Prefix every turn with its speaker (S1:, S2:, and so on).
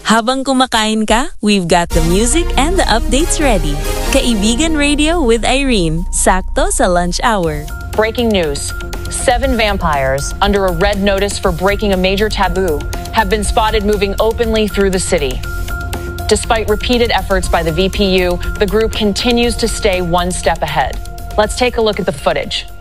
S1: Habang kumakain ka, we've got the music and the updates ready. Kaibigan Radio with Irene, sakto sa lunch hour.
S2: Breaking news. 7 vampires, under a red notice for breaking a major taboo, have been spotted moving openly through the city. Despite repeated efforts by the VPU, the group continues to stay one step ahead. Let's take a look at the footage.